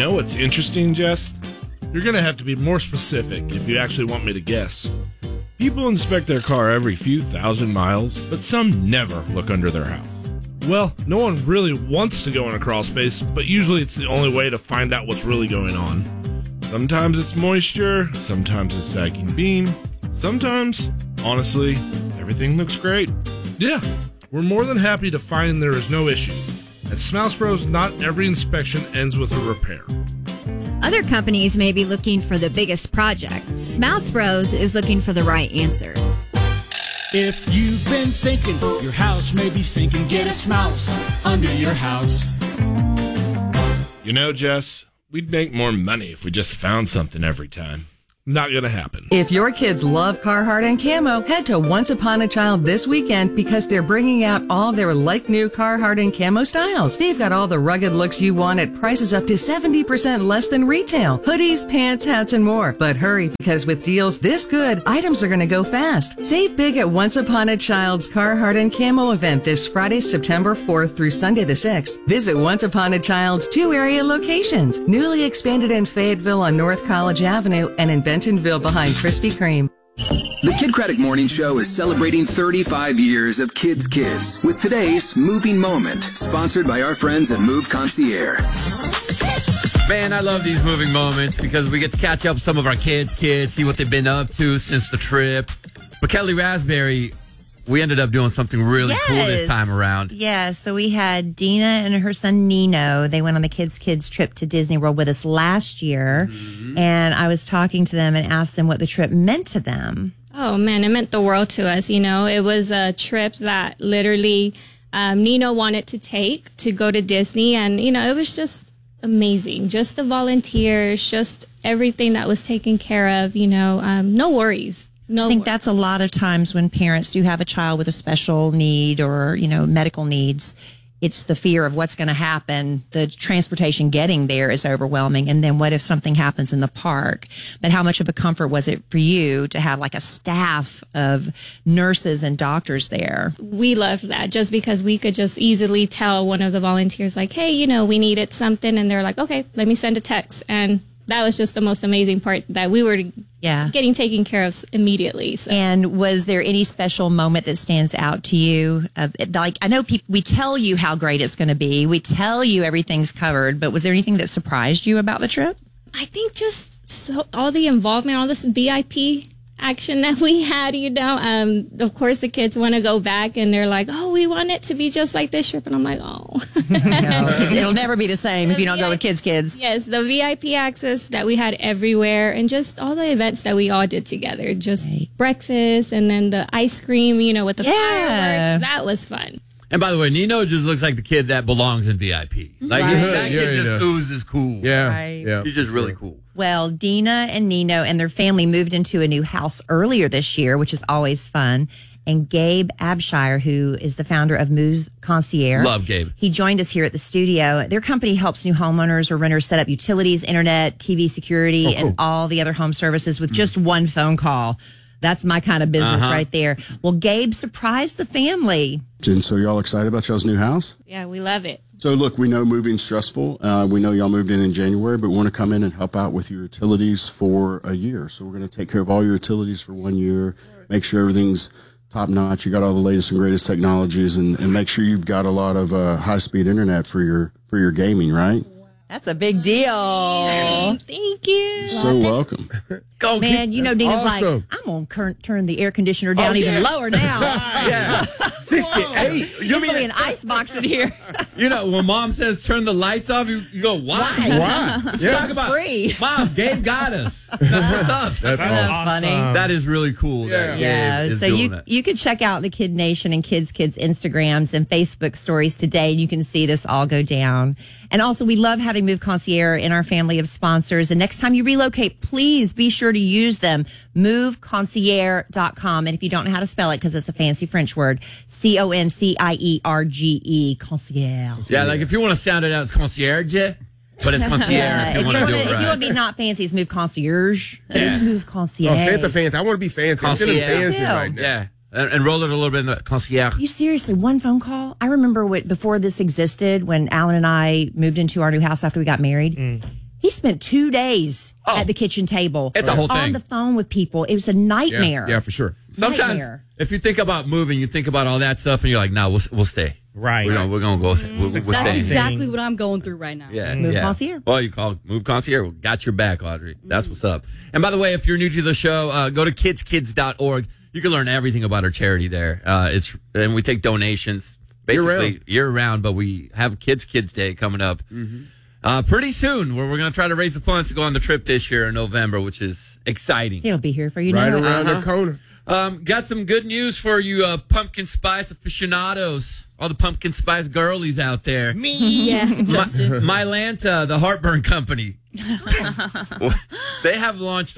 know what's interesting, Jess? You're going to have to be more specific if you actually want me to guess. People inspect their car every few thousand miles, but some never look under their house. Well, no one really wants to go in a crawl space, but usually it's the only way to find out what's really going on. Sometimes it's moisture, sometimes it's sagging beam, sometimes, honestly, everything looks great. Yeah, we're more than happy to find there is no issue. At Smouse Bros, not every inspection ends with a repair. Other companies may be looking for the biggest project. Smouse Bros is looking for the right answer. If you've been thinking your house may be sinking, get a Smouse under your house. You know, Jess, we'd make more money if we just found something every time. Not gonna happen. If your kids love Carhartt and Camo, head to Once Upon a Child this weekend because they're bringing out all their like-new Carhartt and Camo styles. They've got all the rugged looks you want at prices up to 70% less than retail. Hoodies, pants, hats, and more. But hurry, because with deals this good, items are going to go fast. Save big at Once Upon a Child's Carhartt and Camo event this Friday, September 4th through Sunday the 6th. Visit Once Upon a Child's 2 area locations. Newly expanded in Fayetteville on North College Avenue and in Bentonville behind Krispy Kreme. The Kid Craddock Morning Show is celebrating 35 years of Kids with today's Moving Moment, sponsored by our friends at Move Concierge. Man, I love these moving moments because we get to catch up with some of our kids, see what they've been up to since the trip. But Kelly Raspberry, we ended up doing something really cool this time around. Yeah, so we had Dina and her son Nino. They went on the Kids trip to Disney World with us last year. Mm-hmm. And I was talking to them and asked them what the trip meant to them. Oh, man, it meant the world to us. You know, it was a trip that literally Nino wanted to take to go to Disney. And, you know, it was just amazing. Just the volunteers, just everything that was taken care of, you know, no worries. I think that's a lot of times when parents do have a child with a special need or, you know, medical needs. It's the fear of what's going to happen. The transportation getting there is overwhelming. And then what if something happens in the park? But how much of a comfort was it for you to have like a staff of nurses and doctors there? We loved that just because we could just easily tell one of the volunteers like, hey, you know, we needed something. And they're like, okay, let me send a text. And that was just the most amazing part that we were getting taken care of immediately. So. And was there any special moment that stands out to you? Like, I know we tell you how great it's going to be. We tell you everything's covered. But was there anything that surprised you about the trip? I think just all the involvement, all this VIP action that we had, you know. Of course, the kids want to go back and they're like, oh, we want it to be just like this trip. And I'm like, oh. No, it'll never be the same if you don't go with kids. Yes, the VIP access that we had everywhere and just all the events that we all did together. Just breakfast and then the ice cream, you know, with the fireworks. That was fun. And by the way, Nino just looks like the kid that belongs in VIP. Like that kid just oozes cool. Yeah. He's just really cool. Well, Dina and Nino and their family moved into a new house earlier this year, which is always fun. And Gabe Abshire, who is the founder of Move Concierge. Love Gabe. He joined us here at the studio. Their company helps new homeowners or renters set up utilities, internet, TV security, and all the other home services with just one phone call. That's my kind of business right there. Well, Gabe surprised the family. And so y'all excited about y'all's new house? Yeah, we love it. So look, we know moving's stressful. We know y'all moved in January, but we want to come in and help out with your utilities for a year. So we're going to take care of all your utilities for 1 year, make sure everything's top notch. You got all the latest and greatest technologies and make sure you've got a lot of high-speed internet for your gaming, right? That's a big deal. Thank you. So welcome. Man, you know, Dina's like, I'm going to turn the air conditioner down even lower now. 68. You mean an ice box in here? You know, when mom says turn the lights off, you go, why? Let's talk about free. Mom, Gabe got us. That's what's up. That's awesome. Funny. That is really cool. Yeah. So you could check out the Kid Nation and Kids Instagrams and Facebook stories today, and you can see this all go down. And also, we love having Move Concierge in our family of sponsors. And next time you relocate, please be sure to use them. MoveConcierge.com. And if you don't know how to spell it, because it's a fancy French word, CONCIERGE, concierge. Yeah, like if you want to sound it out, it's concierge. But it's concierge if you want to do it right. If you want to be not fancy, it's Move Concierge. But it's Move Concierge. Oh, say it the fancy. I want to be fancy. I'm feeling fancy right now. Yeah. And roll it a little bit in the concierge. You seriously, one phone call? I remember before this existed, when Alan and I moved into our new house after we got married, He spent 2 days at the kitchen table. It's a whole thing. On the phone with people. It was a nightmare. Yeah, for sure. Sometimes, if you think about moving, you think about all that stuff, and you're like, "No, we'll stay. Right. We're gonna go. We're That's staying." exactly what I'm going through right now. Yeah, Move Concierge. Well, you call Move Concierge. We got your back, Audrey. That's what's up. And by the way, if you're new to the show, go to kidskids.org. You can learn everything about our charity there. And we take donations basically year round, but we have Kids Day coming up pretty soon, where we're going to try to raise the funds to go on the trip this year in November, which is exciting. It'll be here for you. Right around the corner. Got some good news for you pumpkin spice aficionados, all the pumpkin spice girlies out there. Me. Yeah, Justin. Mylanta, the heartburn company. They have launched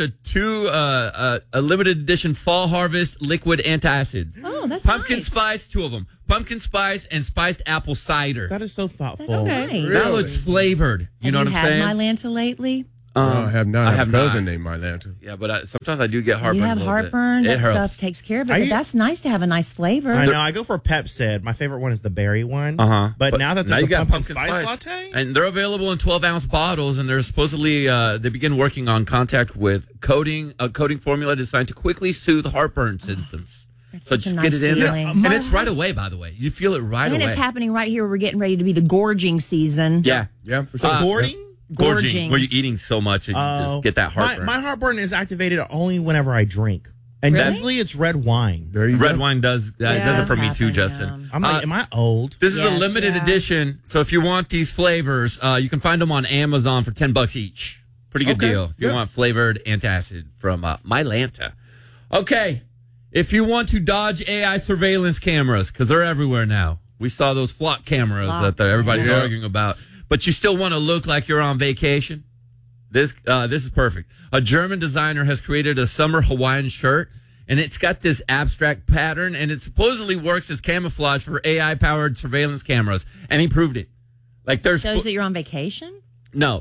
a limited edition fall harvest liquid antacid. Oh, that's pumpkin nice. spice, 2 of them. Pumpkin spice and spiced apple cider. That is so thoughtful. That's nice. That looks flavored. You know what I'm saying? Have you had Mylanta lately? No, I have not. I I have have a cousin not. named Mylanta. Yeah, but sometimes I do get heartburn. You have a little heartburn. bit. That It stuff takes care of it. I- But that's nice to have a nice flavor. I know. I go for Pepsid. My favorite one is the berry one. But now that there's you a got pumpkin spice latte, and they're available in 12-ounce bottles, and they're supposedly they begin working on contact with a coating formula designed to quickly soothe heartburn symptoms. So such a just nice get it in there, feeling. and it's right away. By the way, you feel it right and away. it's happening right here. We're getting ready to be the gorging season. Yeah, for sure. Gorging? Gorging, where you're eating so much and you just get that heartburn. My heartburn is activated only whenever I drink. And Really? usually it's red wine. There you Red go. wine does it for me too, Justin. I'm like, am I old? This is a Yes, limited edition, so if you want these flavors, you can find them on Amazon for $10 each. Pretty good Okay. deal. If you want flavored antacid from Mylanta. Okay, if you want to dodge AI surveillance cameras, because they're everywhere now. We saw those flock cameras that everybody's arguing about. But you still want to look like you're on vacation? This is perfect. A German designer has created a summer Hawaiian shirt, and it's got this abstract pattern, and it supposedly works as camouflage for AI-powered surveillance cameras. And he proved it. Like there's Shows that you're on vacation? no,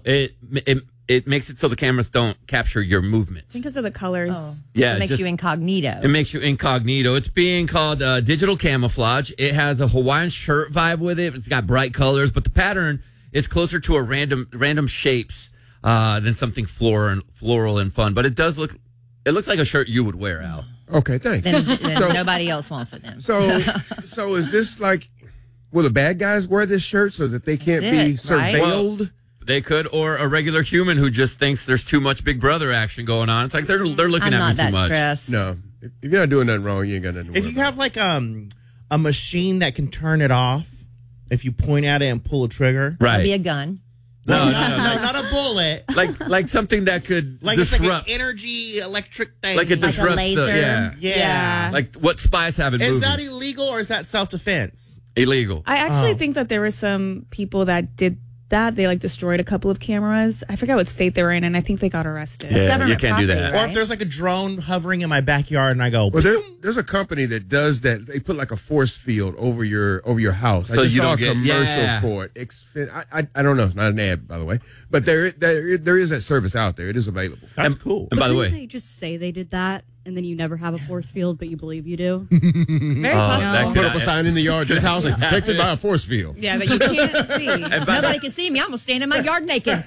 it makes it so the cameras don't capture your movements. Because of the colors. Yeah, It makes you incognito. It makes you incognito. It's being called digital camouflage. It has a Hawaiian shirt vibe with it. It's got bright colors, but the pattern is closer to a random shapes than something floral and fun. But it looks like a shirt you would wear, Al. Okay, thanks. Then nobody else wants it then. So is this like, will the bad guys wear this shirt so that they can't be That's it, right? surveilled? They could, or a regular human who just thinks there's too much Big Brother action going on. It's like they're looking I'm at not me that too much. stressed. No. If you're not doing nothing wrong, you ain't got nothing to If worry you have like a machine that can turn it off, if you point at it and pull a trigger. Right. It'll be a gun. No, not a bullet. Like something that could Like it's like disrupt. an energy electric thing. Like it disrupts laser. Yeah. Like what spies have in Is movies. that illegal or is that self-defense? Illegal. I actually think that there were some people that did that. They destroyed a couple of cameras. I forgot what state they were in, and I think they got arrested. Yeah, you can't do that. Or if there's like a drone hovering in my backyard and I go, Well, there's a company that does that. They put like a force field over your house. So I just you saw don't a get- commercial yeah. for it. I don't know. It's not an ad, by the way, but there is that service out there. It is available. That's cool. And by the way, Didn't they just say they did that, and then you never have a force field, but you believe you do? Very possible. Put up a sign in the yard. This house is protected by a force field. Yeah, that you can't see. Nobody can see me. I'm going to stand in my yard naked.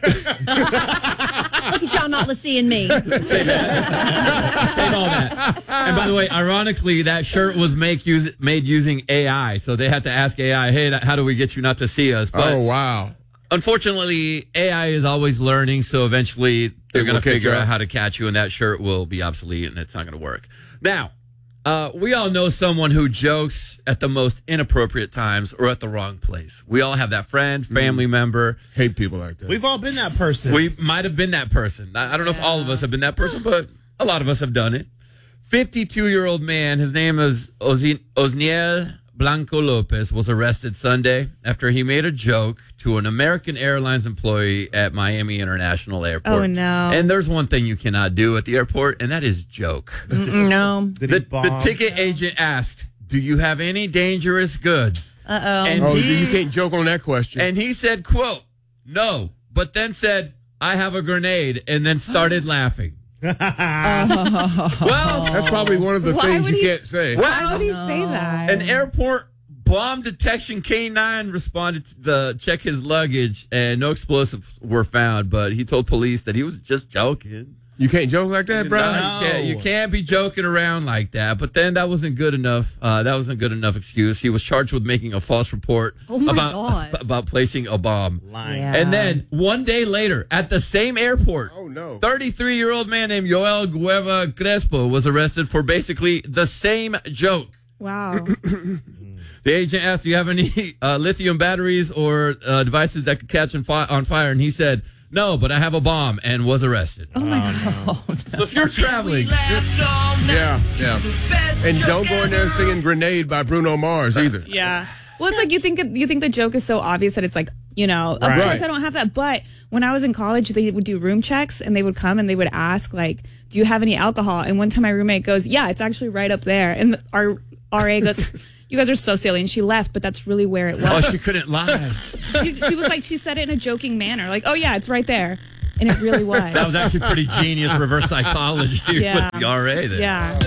Look at y'all not seeing me. say all that. And by the way, ironically, that shirt was made using AI, so they had to ask AI, "Hey, how do we get you not to see us?" But Oh wow! unfortunately, AI is always learning, so eventually they're It going will to figure catch out up. how to catch you, and that shirt will be obsolete, and it's not going to work. Now, we all know someone who jokes at the most inappropriate times or at the wrong place. We all have that friend, family member. Hate people like that. We've all been that person. We might have been that person. I don't know if all of us have been that person, but a lot of us have done it. 52-year-old man, his name is Osniel Blanco Lopez, was arrested Sunday after he made a joke to an American Airlines employee at Miami International Airport. Oh, no. And there's one thing you cannot do at the airport, and that is joke. No. The ticket agent asked, "Do you have any dangerous goods?" Uh-oh. You can't joke on that question. And he said, quote, "No," but then said, "I have a grenade," and then started laughing. Well, that's probably one of the Why things would you he- can't say. Why would he say that? An airport Bomb detection K9 responded to check his luggage, and no explosives were found, but he told police that he was just joking. You can't joke like that, bro. You can't be joking around like that. But then that wasn't good enough. That wasn't good enough excuse. He was charged with making a false report about placing a bomb. Yeah. And then one day later, at the same airport, 33-year-old man named Joel Gueva Crespo was arrested for basically the same joke. Wow. The agent asked, do you have any lithium batteries or devices that could catch on fire? And he said, no, but I have a bomb, and was arrested. Oh, my God. So if you're traveling... Yeah. And don't go in there singing Grenade by Bruno Mars either. Yeah. Well, it's like you think the joke is so obvious that it's like, of course I don't have that. But when I was in college, they would do room checks, and they would come and they would ask, like, do you have any alcohol? And one time my roommate goes, yeah, it's actually right up there. And our RA goes... You guys are so silly. And she left, but that's really where it was. Oh, she couldn't lie. She was like, she said it in a joking manner. Like, oh, yeah, it's right there. And it really was. That was actually pretty genius reverse psychology with the RA there. Yeah.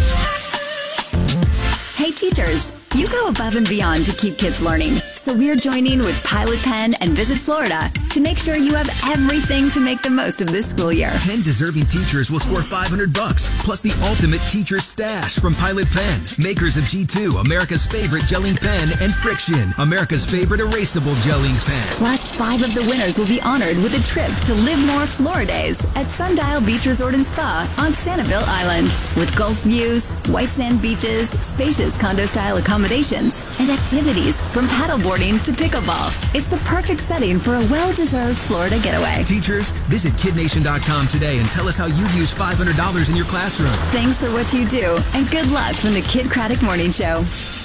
Hey, teachers, you go above and beyond to keep kids learning. So we're joining with Pilot Pen and Visit Florida to make sure you have everything to make the most of this school year. 10 deserving teachers will score $500 plus the ultimate teacher stash from Pilot Pen, makers of G2, America's favorite gelling pen, and Friction, America's favorite erasable gelling pen. Plus, 5 of the winners will be honored with a trip to Live More Floridays at Sundial Beach Resort and Spa on Sanibel Island. With Gulf views, white sand beaches, spacious condo-style accommodations, and activities from paddleboarding to pickleball. It's the perfect setting for a well-deserved Florida getaway. Teachers, visit KidNation.com today and tell us how you use $500 in your classroom. Thanks for what you do, and good luck from the Kid Craddock Morning Show.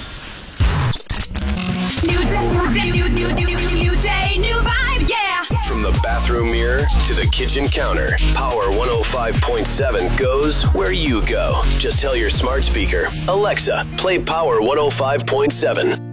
New day, new vibe, yeah. From the bathroom mirror to the kitchen counter, Power 105.7 goes where you go. Just tell your smart speaker, Alexa, play Power 105.7.